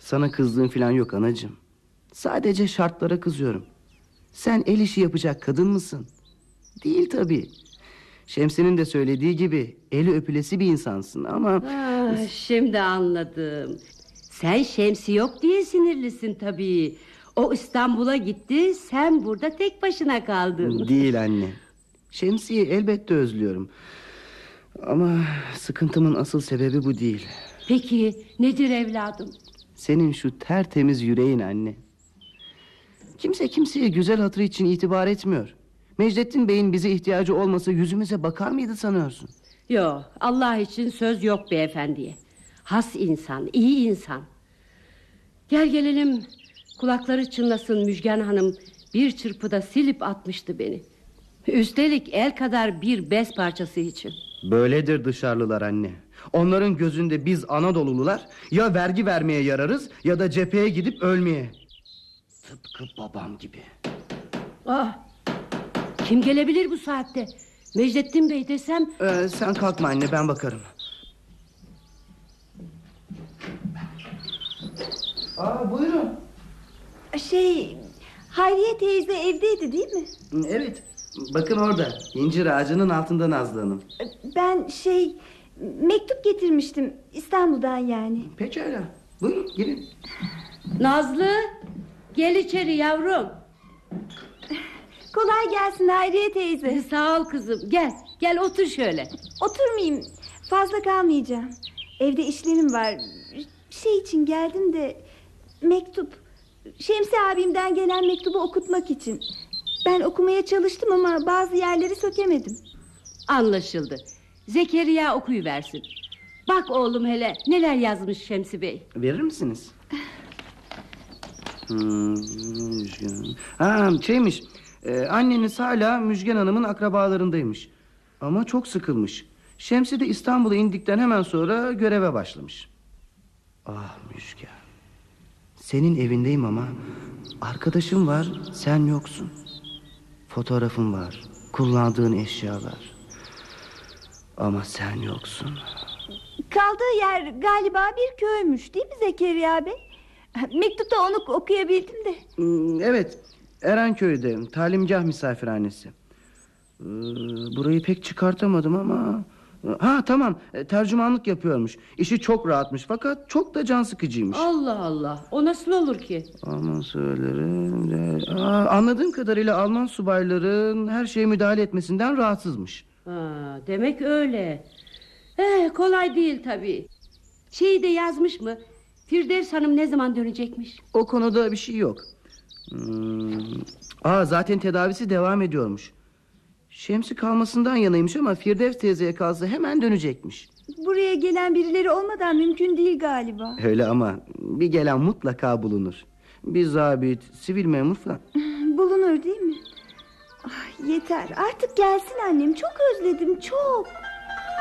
Sana kızdığım falan yok anacığım. Sadece şartlara kızıyorum. Sen el işi yapacak kadın mısın? Değil tabii. Şemsi'nin de söylediği gibi eli öpülesi bir insansın ama... Şimdi anladım. Sen Şemsi yok diye sinirlisin tabii. O İstanbul'a gitti, sen burada tek başına kaldın. Değil anne. Şemsi'yi elbette özlüyorum. Ama sıkıntımın asıl sebebi bu değil. Peki nedir evladım? Senin şu tertemiz yüreğin anne. Kimse kimseye güzel hatırı için itibar etmiyor. Mecdettin Bey'in bize ihtiyacı olmasa yüzümüze bakar mıydı sanıyorsun? Yok, Allah için söz yok beyefendiye. Has insan, iyi insan. Gel gelelim, kulakları çınlasın, Müjgan Hanım bir çırpıda silip atmıştı beni. Üstelik el kadar bir bez parçası için. Böyledir dışarılılar anne. Onların gözünde biz Anadolulular ya vergi vermeye yararız ya da cepheye gidip ölmeye. Tıpkı babam gibi. Kim gelebilir bu saatte? Mecdettin Bey desem... Sen kalkma anne, ben bakarım. Buyurun. Hayriye teyze evdeydi değil mi? Evet, bakın orada, incir ağacının altında Nazlı Hanım. Ben mektup getirmiştim İstanbul'dan yani. Pekala, buyurun girin. Nazlı, gel içeri yavrum. Kolay gelsin Hayriye teyze. Sağ ol kızım, gel otur şöyle. Oturmayayım, fazla kalmayacağım. Evde işlerim var. Şey için geldim de... Mektup. Şemsi abimden gelen mektubu okutmak için. Ben okumaya çalıştım ama bazı yerleri sökemedim. Anlaşıldı. Zekeriya okuyuversin. Bak oğlum hele neler yazmış Şemsi Bey. Verir misiniz? Şeymiş, anneniz hala Müjgan Hanım'ın akrabalarındaymış. Ama çok sıkılmış. Şemsi de İstanbul'a indikten hemen sonra göreve başlamış. Ah Müjgan, senin evindeyim ama arkadaşım var, sen yoksun. Fotoğrafın var, kullandığın eşyalar. Ama sen yoksun. Kaldığı yer galiba bir köymüş değil mi Zekeriya Bey? Mektupta onu okuyabildim de. Evet, Erenköy'de talimgah misafirhanesi. Burayı pek çıkartamadım ama... Tamam, tercümanlık yapıyormuş. İşi çok rahatmış fakat çok da can sıkıcıymış. Allah Allah, o nasıl olur ki? Alman subayları... Anladığım kadarıyla Alman subayların her şeye müdahale etmesinden rahatsızmış. Demek öyle. Kolay değil tabii. Şeyi de yazmış mı? Firdevs Hanım ne zaman dönecekmiş? O konuda bir şey yok. Zaten tedavisi devam ediyormuş. Şemsi kalmasından yanaymış ama Firdevs teyzeye kalsa hemen dönecekmiş. Buraya gelen birileri olmadan mümkün değil galiba. Öyle ama bir gelen mutlaka bulunur. Bir zabit, sivil memur falan. Bulunur değil mi? Yeter artık gelsin annem, çok özledim çok.